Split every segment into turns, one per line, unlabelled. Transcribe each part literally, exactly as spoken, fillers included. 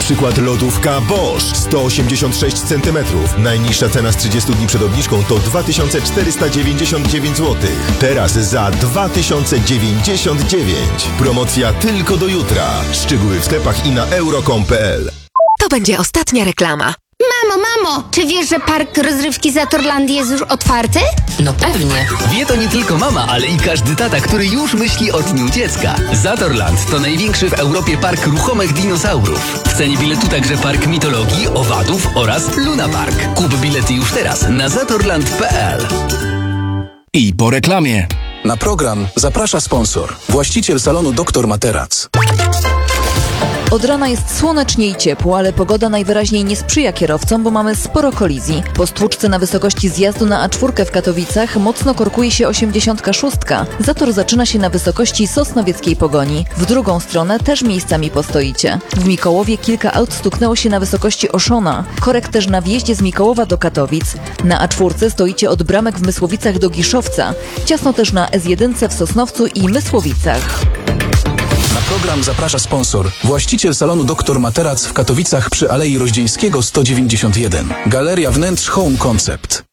przykład lodówka Bosch sto osiemdziesiąt sześć centymetrów. Najniższa cena z trzydziestu dni przed obniżką to dwa tysiące czterysta dziewięćdziesiąt dziewięć złotych. Teraz za dwa tysiące dziewięćdziesiąt dziewięć. Promocja tylko do jutra. Szczegóły w sklepach i na euro kropka com kropka p l.
To będzie ostatnia reklama.
Mamo, mamo, czy wiesz, że park rozrywki Zatorland jest już otwarty?
No pewnie.
Wie to nie tylko mama, ale i każdy tata, który już myśli o dniu dziecka. Zatorland to największy w Europie park ruchomych dinozaurów. W cenie biletu także park mitologii, owadów oraz Luna Park. Kup bilety już teraz na zatorland kropka p l.
I po reklamie.
Na program zaprasza sponsor, właściciel salonu Doktor Materac.
Od rana jest słonecznie i ciepło, ale pogoda najwyraźniej nie sprzyja kierowcom, bo mamy sporo kolizji. Po stłuczce na wysokości zjazdu na A cztery w Katowicach mocno korkuje się osiemdziesiątka sześć. Zator zaczyna się na wysokości Sosnowieckiej Pogoni. W drugą stronę też miejscami postoicie. W Mikołowie kilka aut stuknęło się na wysokości Oszona. Korek też na wjeździe z Mikołowa do Katowic. Na A cztery stoicie od bramek w Mysłowicach do Giszowca. Ciasno też na S jeden w Sosnowcu i Mysłowicach.
Na program zaprasza sponsor, właściciel salonu Doktor Materac w Katowicach przy Alei Rozdzieńskiego sto dziewięćdziesiąt jeden. Galeria Wnętrz Home Concept.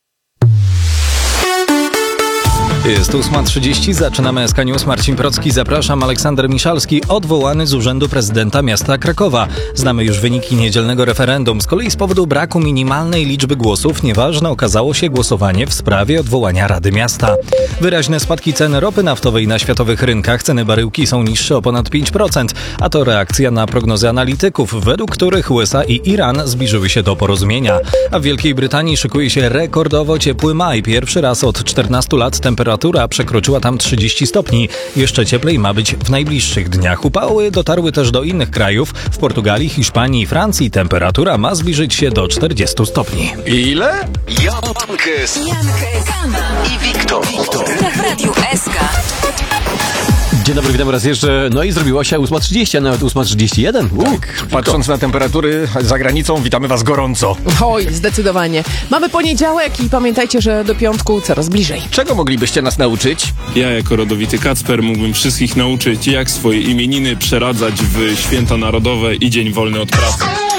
Jest ósma trzydzieści, zaczynamy S K News. Marcin Procki, zapraszam. Aleksander Miszalski, odwołany z urzędu prezydenta miasta Krakowa. Znamy już wyniki niedzielnego referendum. Z kolei z powodu braku minimalnej liczby głosów nieważne okazało się głosowanie w sprawie odwołania Rady Miasta. Wyraźne spadki cen ropy naftowej na światowych rynkach. Ceny baryłki są niższe o ponad pięć procent, a to reakcja na prognozy analityków, według których U S A i Iran zbliżyły się do porozumienia. A w Wielkiej Brytanii szykuje się rekordowo ciepły maj. Pierwszy raz od czternastu lat temperatura Temperatura przekroczyła tam trzydzieści stopni. Jeszcze cieplej ma być w najbliższych dniach. Upały dotarły też do innych krajów. W Portugalii, Hiszpanii i Francji temperatura ma zbliżyć się do czterdziestu stopni.
Ile?
Jankes
I Wiktor.
W Radiu S K.
Dzień dobry, witam raz jeszcze. No i zrobiła się ósma trzydzieści, a nawet ósma trzydzieści jeden.
Tak, patrząc na temperatury za granicą, witamy was gorąco.
Oj, zdecydowanie. Mamy poniedziałek i pamiętajcie, że do piątku coraz bliżej.
Czego moglibyście nas nauczyć?
Ja jako rodowity Kacper mógłbym wszystkich nauczyć, jak swoje imieniny przeradzać w święta narodowe i dzień wolny od pracy.